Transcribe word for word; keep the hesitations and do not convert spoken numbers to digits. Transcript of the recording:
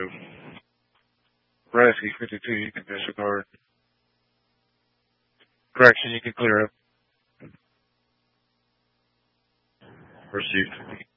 Go. Brasky fifty-two, you can disregard. Correction, you can clear up. Received.